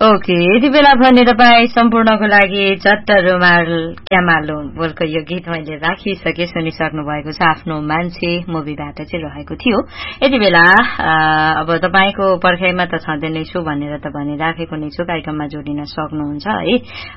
Okay यति बेला भने तपाईँ सम्पूर्णको लागि चट्ट रुमाल क्यामालो बोलको यो गीत मैले राखिसके सुनिसक्नु भएको छ आफ्नो मान्छे मुभीबाट चाहिँ रहेको थियो। यति बेला अब तपाईँको पर्खाइमा त छँदै नै छु भनेर त भनिराखेको नै छु, कार्यक्रममा जोडिन सक्नुहुन्छ है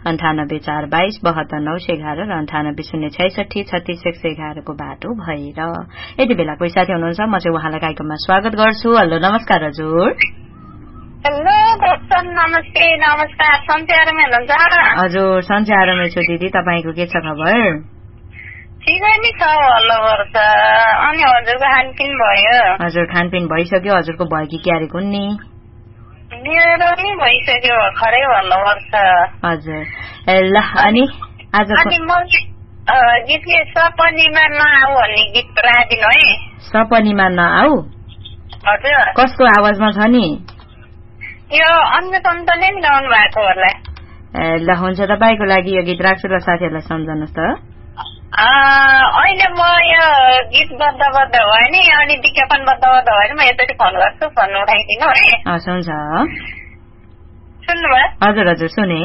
9842272911 र 9806636111 को बाटो भएर। यति बेला कोही साथी हुनुहुन्छ, म चाहिँ उहाँलाई कार्यक्रममा स्वागत गर्छु। हेलो नमस्कार हजुर। हेलो दर्शन नमस्ते। नमस्कार सन्चै आरामै हुनुहुन्छ? हजुर सन्चै आरामै छु दिदी, तपाईँको के छ खबर? ठिकै नै छ हल्लोबर छ। अनि हजुरको खानपिन भयो? हजुर खानपिन भइसक्यो, हजुरको भयो कि क्यारेको नि? मेरो नि भइसक्यो, खरै हल्लोबर छ। हजुर ल अनि आज म गीतले सपनीमा नआऊ भन्ने गीत राखिदिनु है। सपनीमा नआऊ? हजुर। कसको आवाजमा छ नि? यो अन्य सन्तले नि गाउनु भएको होला। ल हुन्छ, तपाईँको लागि यो गीत राख्छु र साथीहरूलाई सम्झाउनुहोस् त। अहिले म यो गीत बद्ध बद्ध भयो नि, अनि विज्ञापन बद्ध बद्ध भयो नि, म यसरी फोन गर्छु, फोन उठाइदिनु है। हस् हुन्छ। सुन्नुभयो? हजुर हजुर सुने।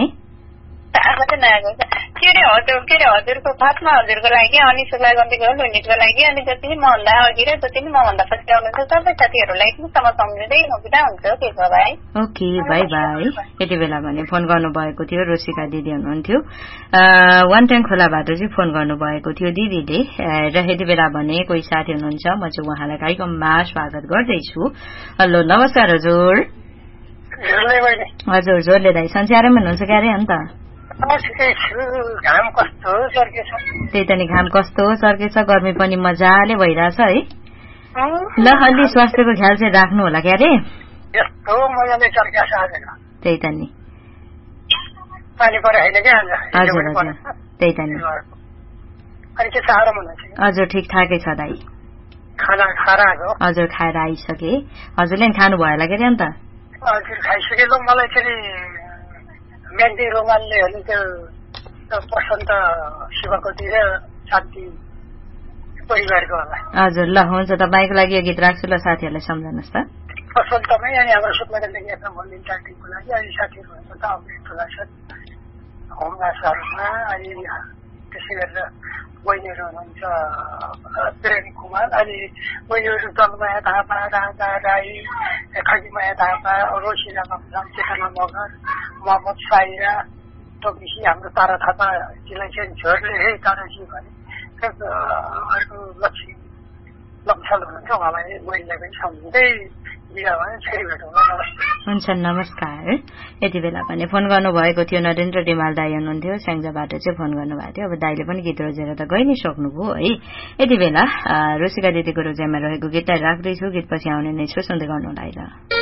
के अरे हजुरको खासमा हजुरको लागि अनि सुला गन्तीको युनिटको लागि अनि जति पनि मभन्दा अघि र जति पनि मभन्दा पछि आउनुहुन्छ सबै साथीहरूलाई एकदम सम्झिँदै म बिदा हुन्छ। के छ भाइ? Okay by by. यति बेला भने फोन गर्नुभएको थियो रोसिका दिदी हुनुहुन्थ्यो, वान टाइम खोलाबाट चाहिँ फोन गर्नुभएको थियो दिदीले र यति बेला भने कोही साथी हुनुहुन्छ, म चाहिँ उहाँलाई कार्यक्रममा स्वागत गर्दैछु। हेलो नमस्कार हजुर। हजुर जोरले दाइ सन्चै आरामै हुनुहुन्छ क्यारे अन्त? घाम कस्तो सर्केछ? त्यही त नि घाम कस्तो सर्केछ, गर्मी पनि मजाले भइरहेछ है। ल अलि स्वास्थ्यको ख्याल चाहिँ राख्नु होला क्यारे। यस्तो मजाले सर्केछ आज। त्यही त नि पानी परे होइन क्या आज? हजुर हजुर त्यही त नि। अनि के साह्रो हुनुहुन्छ? हजुर ठिक ठाकै छ दाइ। खाना खाएर आएको? हजुर खाएर आइसके। हजुरले नि खानु भयो होला के अरे अन्त? हजुर खाइसके। ल मलाई फेरि मेहन्दी रुमालले हो नि त्यो बसन्त शिवकोटी र शान्ति परिवारको होला। हजुर ल हुन्छ, तपाईँको लागि यो गीत राख्छु ल साथीहरूलाई सम्झाउनुहोस् त। बसन्तमै अनि हाम्रो सुत्मेरदेखि यता भोलि टाइमको लागि अनि साथीहरू हुनुहुन्छ त अमृतला छन् होमनासहरूमा, अनि त्यसै गरेर बहिनीहरू हुनुहुन्छ प्रेम कुमार, अनि बहिनीहरू दलमाया थापा, राजा राई, खगिमाया थापा, रोसिना मगर, चेतना मगर, मोहम्मद साइरा, टोकिसी, हाम्रो तारा थापा जिल्ला चाहिँ झोरले ताराजी भने अर्को लक्ष्मी लम्छल हुनुहुन्छ, उहाँलाई बहिनीलाई पनि सम्झिँदै बिदा भयो। फेरि भेटौँ। हुन्छ नमस्कार। यति बेला भने फोन गर्नुभएको थियो नरेन्द्र डिमाल दाई हुनुहुन्थ्यो, स्याङ्जाबाट चाहिँ फोन गर्नुभएको थियो। अब दाईले पनि गीत रोजेर त गइ नै सक्नुभयो है। यति बेला रोसिका दिदीको रोजाइमा रहेको गीतलाई राख्दैछु, गीत पछि आउने नै छु, सुन्दै गर्नु होला।